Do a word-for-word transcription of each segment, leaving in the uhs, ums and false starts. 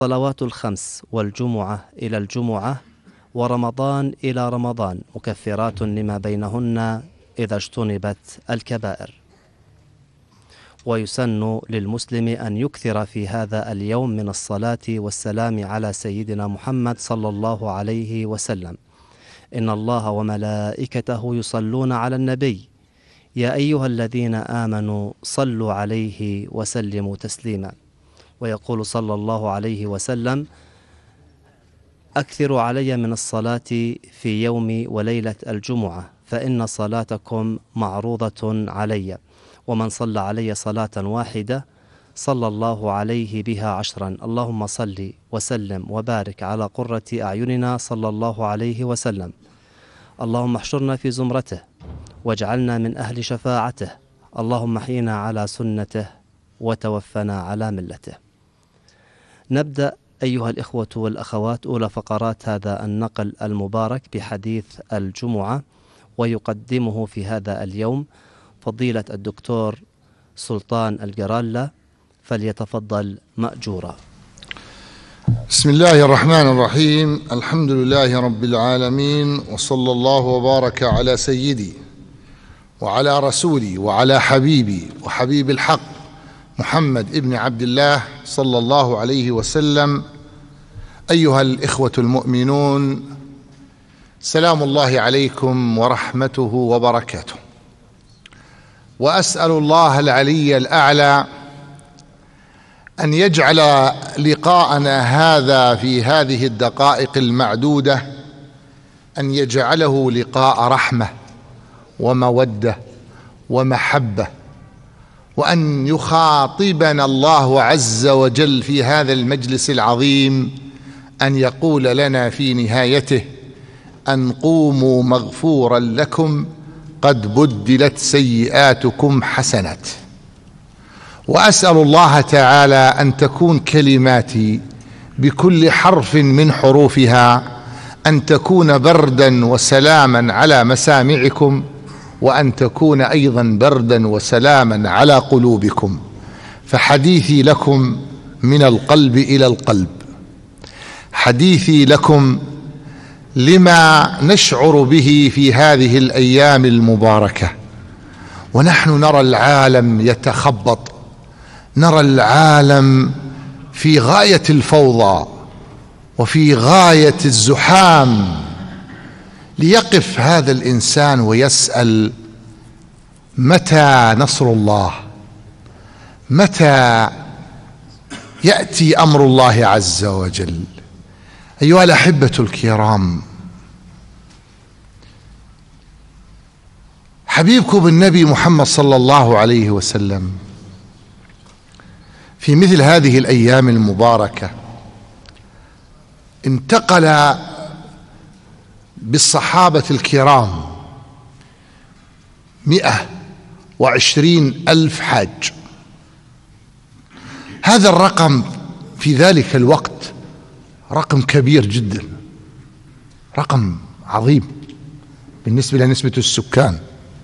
الصلوات الخمس والجمعة إلى الجمعة ورمضان إلى رمضان مكفرات لما بينهن إذا اجتنبت الكبائر. ويسن للمسلم أن يكثر في هذا اليوم من الصلاة والسلام على سيدنا محمد صلى الله عليه وسلم. إن الله وملائكته يصلون على النبي يا أيها الذين آمنوا صلوا عليه وسلموا تسليما. ويقول صلى الله عليه وسلم: أكثروا علي من الصلاة في يوم وليلة الجمعة فإن صلاتكم معروضة علي، ومن صلى علي صلاة واحدة صلى الله عليه بها عشرا. اللهم صل وسلم وبارك على قرة أعيننا صلى الله عليه وسلم. اللهم احشرنا في زمرته واجعلنا من أهل شفاعته. اللهم احينا على سنته وتوفنا على ملته. نبدأ أيها الإخوة والأخوات أولى فقرات هذا النقل المبارك بحديث الجمعة، ويقدمه في هذا اليوم فضيلة الدكتور سلطان القرالة، فليتفضل مأجورا. بسم الله الرحمن الرحيم. الحمد لله رب العالمين، وصلى الله وبارك على سيدي وعلى رسولي وعلى حبيبي وحبيب الحق محمد ابن عبد الله صلى الله عليه وسلم. أيها الإخوة المؤمنون، سلام الله عليكم ورحمته وبركاته. وأسأل الله العلي الأعلى أن يجعل لقاءنا هذا في هذه الدقائق المعدودة أن يجعله لقاء رحمة ومودة ومحبة، وأن يخاطبنا الله عز وجل في هذا المجلس العظيم أن يقول لنا في نهايته: أن قوموا مغفورا لكم قد بدلت سيئاتكم حسنات. وأسأل الله تعالى أن تكون كلماتي بكل حرف من حروفها أن تكون بردا وسلاما على مسامعكم، وأن تكون أيضا بردا وسلاما على قلوبكم. فحديثي لكم من القلب إلى القلب، حديثي لكم لما نشعر به في هذه الأيام المباركة، ونحن نرى العالم يتخبط، نرى العالم في غاية الفوضى وفي غاية الزحام. ليقف هذا الإنسان ويسأل: متى نصر الله؟ متى يأتي أمر الله عز وجل؟ أيها الأحبة الكرام، حبيبكم بالنبي محمد صلى الله عليه وسلم في مثل هذه الأيام المباركة انتقل بالصحابة الكرام مئة وعشرين ألف حاج. هذا الرقم في ذلك الوقت رقم كبير جدا، رقم عظيم بالنسبة لنسبة السكان.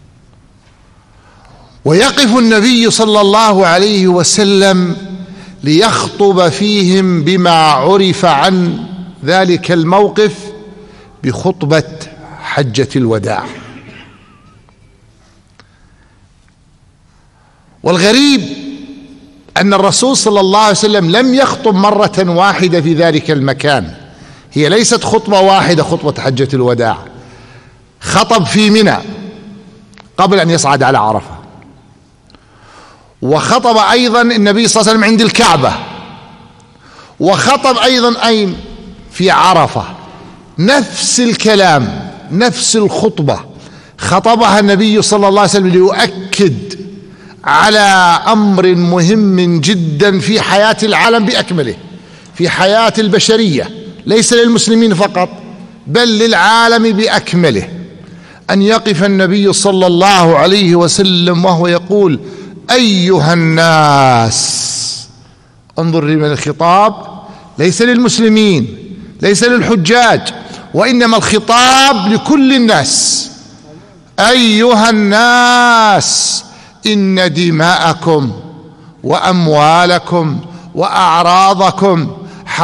ويقف النبي صلى الله عليه وسلم ليخطب فيهم بما عرف عن ذلك الموقف بخطبة حجة الوداع. والغريب أن الرسول صلى الله عليه وسلم لم يخطب مرة واحدة في ذلك المكان، هي ليست خطبة واحدة خطبة حجة الوداع. خطب في منى قبل أن يصعد على عرفة، وخطب أيضا النبي صلى الله عليه وسلم عند الكعبة، وخطب أيضا أين؟ في عرفة. نفس الكلام، نفس الخطبة خطبها النبي صلى الله عليه وسلم ليؤكد على أمر مهم جدا في حياة العالم بأكمله، في حياة البشرية، ليس للمسلمين فقط بل للعالم بأكمله. أن يقف النبي صلى الله عليه وسلم وهو يقول: أيها الناس. انظر لمن الخطاب، ليس للمسلمين، ليس للحجاج، وإنما الخطاب لكل الناس. أيها الناس، إن دماءكم وأموالكم وأعراضكم